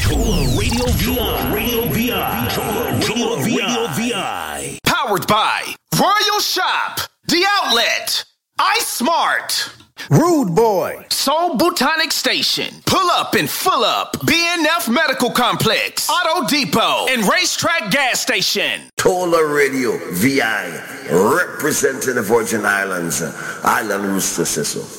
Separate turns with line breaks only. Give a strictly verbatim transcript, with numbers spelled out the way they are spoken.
Cholo Radio V I. Radio V I. Cholo, Cholo Radio V I.
Powered by Royal Shop, The Outlet, iSmart,
Rude Boy,
Soul Botanic Station, Pull Up and Full Up, B N F Medical Complex, Auto Depot, and Racetrack Gas Station.
Cholo Radio V I, representing the Virgin Islands, Island Rooster Cecil.